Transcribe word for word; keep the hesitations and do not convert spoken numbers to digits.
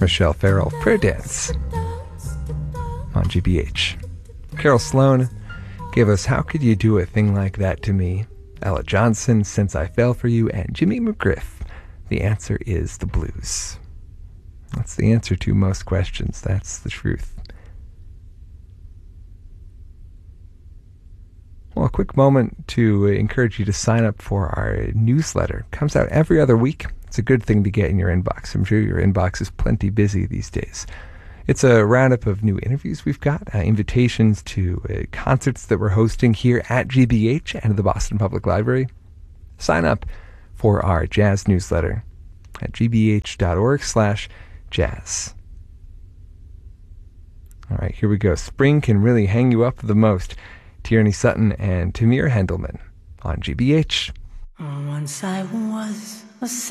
Michelle Farrell, Prayer Dance on G B H. Carol Sloan gave us How Could You Do a Thing Like That to Me? Ella Johnson, Since I Fell for You, and Jimmy McGriff. The answer is the blues. That's the answer to most questions. That's the truth. Well, a quick moment to encourage you to sign up for our newsletter. It comes out every other week. It's a good thing to get in your inbox. I'm sure your inbox is plenty busy these days. It's a roundup of new interviews we've got, uh, invitations to uh, concerts that we're hosting here at G B H and the Boston Public Library. Sign up for our jazz newsletter at gbh.org slash jazz. All right, here we go. Spring can really hang you up the most. Tierney Sutton and Tamir Hendelman on G B H. Once I was a